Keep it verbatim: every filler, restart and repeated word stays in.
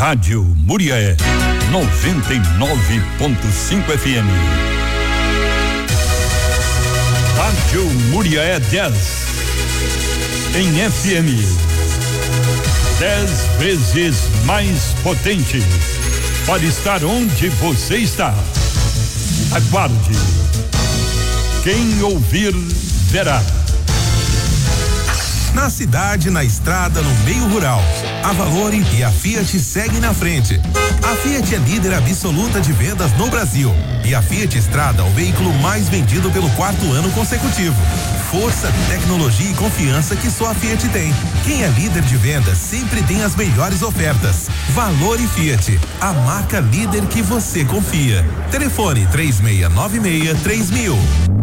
Rádio Muriaé, noventa e nove ponto cinco F M. Rádio Muriaé dez em F M. Dez vezes mais potente para estar onde você está. Aguarde. Quem ouvir, verá. Na cidade, na estrada, no meio rural, a Valore e a Fiat seguem na frente. A Fiat é líder absoluta de vendas no Brasil e a Fiat Strada, o veículo mais vendido pelo quarto ano consecutivo. Força, tecnologia e confiança que só a Fiat tem. Quem é líder de vendas sempre tem as melhores ofertas. Valore Fiat, a marca líder que você confia. Telefone três seis nove seis três mil.